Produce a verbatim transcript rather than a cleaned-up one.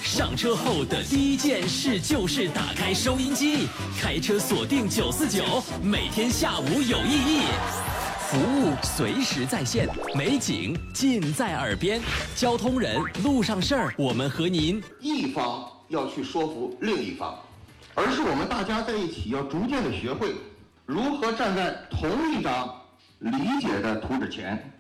上车后的第一件事就是打开收音机，开车锁定九四九，每天下午有意义。服务随时在线，美景尽在耳边，交通人路上事儿，我们和您一方要去说服另一方，而是我们大家在一起要逐渐的学会如何站在同一张理解的图纸前